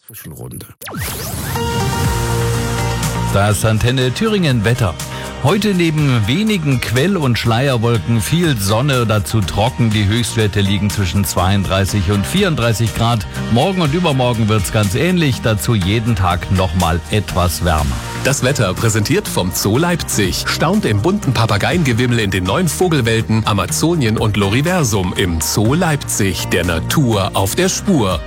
Zwischenrunde. Das Antenne Thüringen Wetter. Heute neben wenigen Quell- und Schleierwolken viel Sonne, dazu trocken. Die Höchstwerte liegen zwischen 32 und 34 Grad. Morgen und übermorgen wird's ganz ähnlich, dazu jeden Tag nochmal etwas wärmer. Das Wetter präsentiert vom Zoo Leipzig. Staunt im bunten Papageiengewimmel in den 9 Vogelwelten Amazonien und Loriversum im Zoo Leipzig. Der Natur auf der Spur.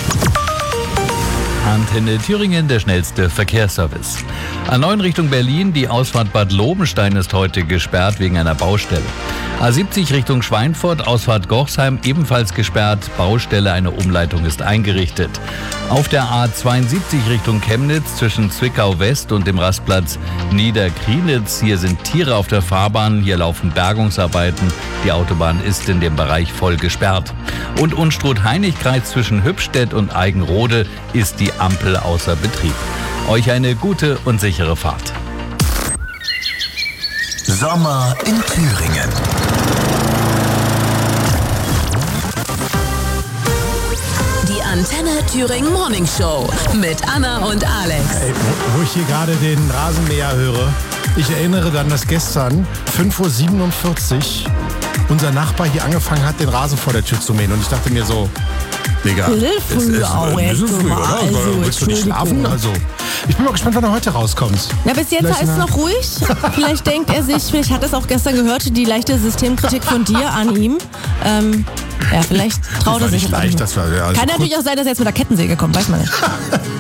Antenne Thüringen, der schnellste Verkehrsservice. A9 Richtung Berlin, die Ausfahrt Bad Lobenstein ist heute gesperrt wegen einer Baustelle. A70 Richtung Schweinfurt, Ausfahrt Gochsheim ebenfalls gesperrt, Baustelle, eine Umleitung ist eingerichtet. Auf der A72 Richtung Chemnitz zwischen Zwickau West und dem Rastplatz Niederkrienitz, hier sind Tiere auf der Fahrbahn, hier laufen Bergungsarbeiten, die Autobahn ist in dem Bereich voll gesperrt. Und Unstrut-Heinig-Kreis zwischen Hübstedt und Eigenrode ist die Ampel außer Betrieb. Euch eine gute und sichere Fahrt. Sommer in Thüringen. Die Antenne Thüringen Morning Show mit Anna und Alex. Ey, wo ich hier gerade den Rasenmäher höre, ich erinnere dann, dass gestern 5.47 Uhr unser Nachbar hier angefangen hat, den Rasen vor der Tür zu mähen. Und ich dachte mir so, Digga, es ist ein bisschen früh, oder? Willst du nicht schlafen? Also, ich bin mal gespannt, wann er heute rauskommt. Ja, bis jetzt ist es noch ruhig. Vielleicht denkt er sich, vielleicht hat er es auch gestern gehört, die leichte Systemkritik von dir an ihm. Ja, vielleicht traut er sich. Nicht leicht, das war, ja, Kann natürlich auch sein, dass er jetzt mit der Kettensäge kommt, weiß man nicht.